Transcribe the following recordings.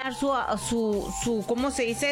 ganar su ¿cómo se dice?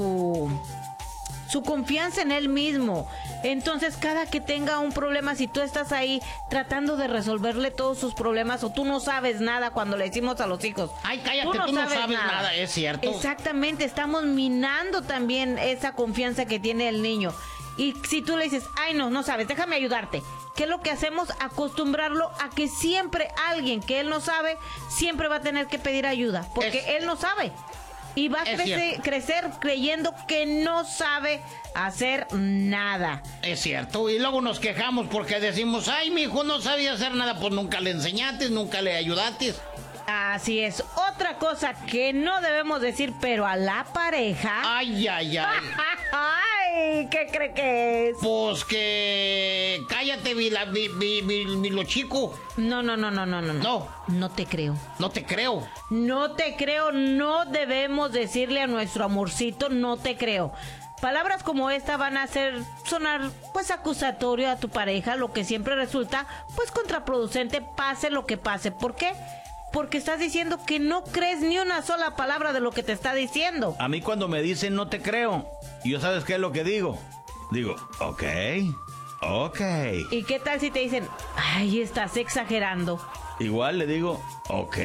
Su confianza en él mismo. Entonces, cada que tenga un problema, si tú estás ahí tratando de resolverle todos sus problemas, o tú no sabes nada cuando le decimos a los hijos, ay, cállate, tú no sabes nada, es cierto. Exactamente, estamos minando también esa confianza que tiene el niño. Y si tú le dices, ay, no sabes, déjame ayudarte, ¿qué es lo que hacemos? Acostumbrarlo a que siempre alguien que él no sabe, siempre va a tener que pedir ayuda, porque él no sabe. Y va a crecer creyendo que no sabe hacer nada. Es cierto, y luego nos quejamos porque decimos, ay, mi hijo no sabía hacer nada, pues nunca le enseñaste, nunca le ayudaste. Así es. Otra cosa que no debemos decir, pero a la pareja... Ay, ay, ay. Ay, ¿qué cree que es? Pues que... Cállate, lo chico. No. No. No te creo. No te creo. No te creo, no debemos decirle a nuestro amorcito, no te creo. Palabras como esta van a hacer sonar pues acusatorio a tu pareja, lo que siempre resulta pues contraproducente, pase lo que pase. ¿Por qué? Porque estás diciendo que no crees ni una sola palabra de lo que te está diciendo. A mí cuando me dicen no te creo, ¿yo sabes qué es lo que digo? Digo, ok. ¿Y qué tal si te dicen, ay, estás exagerando? Igual le digo, ok.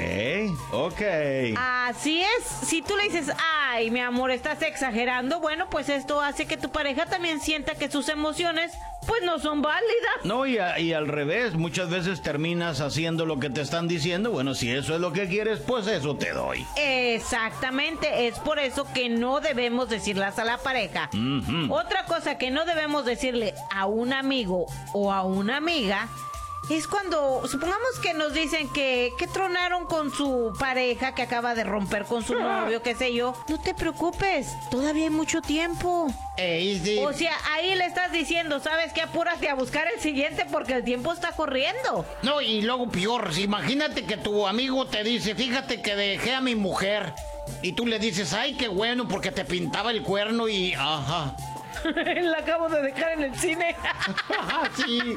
Así es, si tú le dices, ay, mi amor, estás exagerando, bueno, pues esto hace que tu pareja también sienta que sus emociones, pues no son válidas. No, y al revés, muchas veces terminas haciendo lo que te están diciendo, bueno, si eso es lo que quieres, pues eso te doy. Exactamente, es por eso que no debemos decirlas a la pareja. Otra cosa que no debemos decirle a un amigo o a una amiga es cuando, supongamos que nos dicen que tronaron con su pareja, que acaba de romper con su novio, qué sé yo. No te preocupes, todavía hay mucho tiempo. Sí. O sea, ahí le estás diciendo, ¿sabes qué? Apúrate a buscar el siguiente porque el tiempo está corriendo. No, y luego peor, imagínate que tu amigo te dice, fíjate que dejé a mi mujer. Y tú le dices, ay, qué bueno, porque te pintaba el cuerno y... Ajá. La acabo de dejar en el cine. Sí.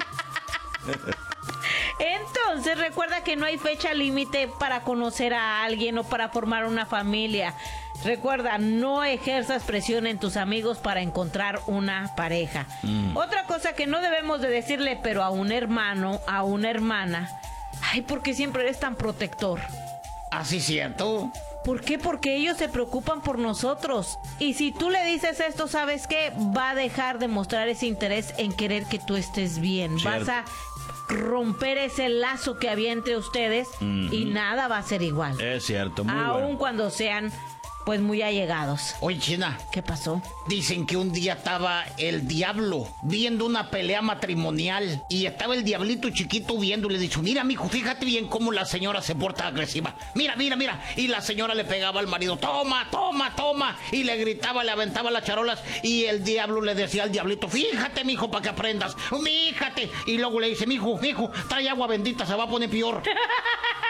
Entonces recuerda que no hay fecha límite para conocer a alguien o para formar una familia. Recuerda, no ejerzas presión en tus amigos para encontrar una pareja. Otra cosa que no debemos de decirle, pero a un hermano, a una hermana, ay, ¿por qué siempre eres tan protector? Así cierto. ¿Por qué? Porque ellos se preocupan por nosotros. Y si tú le dices esto, ¿sabes qué? Va a dejar de mostrar ese interés en querer que tú estés bien. Cierto. Vas a romper ese lazo que había entre ustedes y nada va a ser igual. Es cierto, muy Aun bueno. cuando sean pues muy allegados. Oye, China, ¿Qué pasó? dicen que un día estaba el diablo viendo una pelea matrimonial y estaba el diablito chiquito viendo y le dijo, mira, mijo, fíjate bien cómo la señora se porta agresiva. Mira. Y la señora le pegaba al marido, toma. Y le gritaba, le aventaba las charolas y el diablo le decía al diablito, fíjate, mijo, para que aprendas. Fíjate. Y luego le dice, mijo, trae agua bendita, se va a poner peor.